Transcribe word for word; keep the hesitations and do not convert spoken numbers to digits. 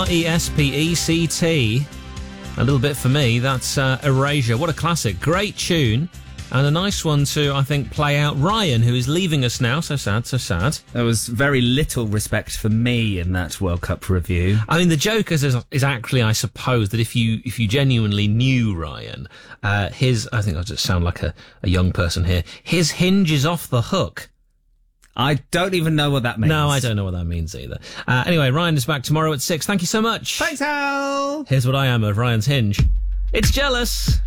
E S P E C T. A little bit for me, that's uh, Erasure. What a classic. Great tune. And a nice one to, I think, play out Ryan, who is leaving us now. So sad, so sad. There was very little respect for me in that World Cup review. I mean, the joke is, is actually, I suppose, that if you if you genuinely knew Ryan, uh, his, I think I'll just sound like a, a young person here, his hinge is off the hook. I don't even know what that means. No, I don't know what that means either. Uh, anyway, Ryan is back tomorrow at six. Thank you so much. Thanks, Al. Here's what I am of Ryan's hinge. It's jealous.